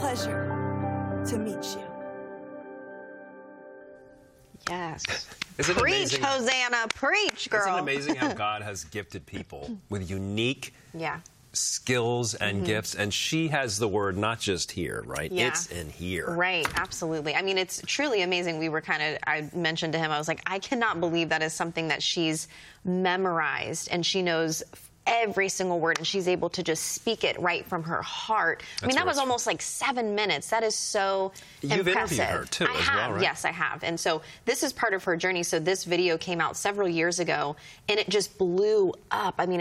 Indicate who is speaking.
Speaker 1: pleasure to meet you.
Speaker 2: Yes.
Speaker 3: Isn't it
Speaker 2: Preach,
Speaker 3: amazing?
Speaker 2: Hosanna. Preach, girl.
Speaker 3: Isn't it amazing how God has gifted people with unique
Speaker 2: Yeah.
Speaker 3: skills and gifts? And she has the word not just here, right?
Speaker 2: Yeah.
Speaker 3: It's in here.
Speaker 2: Right, absolutely. I mean, it's truly amazing. I mentioned to him, I was like, I cannot believe that is something that she's memorized and she knows every single word and she's able to just speak it right from her heart. I mean, that was almost like 7 minutes. That is so
Speaker 3: You've
Speaker 2: impressive.
Speaker 3: interviewed her too, as well, right?
Speaker 2: Yes, I have. And so this is part of her journey. So this video came out several years ago and it just blew up. I mean,